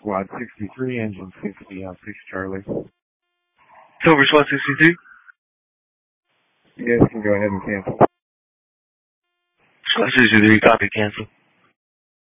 Squad 63, engine 60 on 6 Charlie. Silver Squad 63. You guys can go ahead and cancel. Squad 63, copy, cancel.